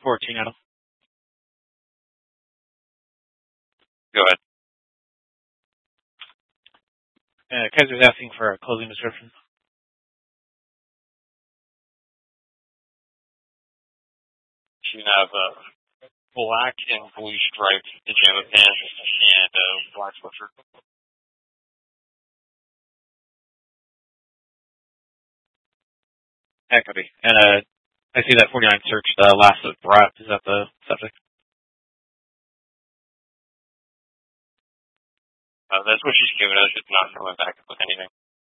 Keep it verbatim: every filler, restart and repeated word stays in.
fourteen, Adam. Go ahead. Uh, Kaiser's asking for a clothing description. She have a black and blue striped pajama pants and a black sweatshirt. That could be. And uh, I see that forty-nine searched the last of Brat. Is that the subject? Uh, that's what she's given us. It's not coming back with anything.